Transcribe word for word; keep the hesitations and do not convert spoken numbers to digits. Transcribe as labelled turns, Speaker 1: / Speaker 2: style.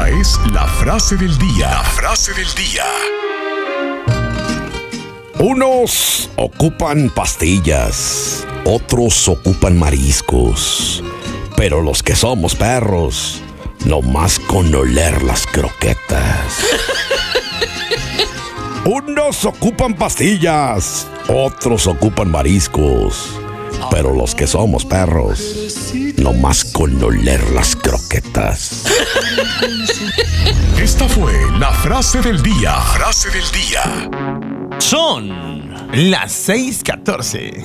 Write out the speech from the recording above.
Speaker 1: Esta es la frase del día. La frase del día.
Speaker 2: Unos ocupan pastillas, otros ocupan mariscos, pero los que somos perros, nomás con oler las croquetas. Unos ocupan pastillas, otros ocupan mariscos, pero los que somos perros, nomás con oler las croquetas.
Speaker 1: Esta fue la frase del día. Frase del día.
Speaker 3: Son las seis catorce.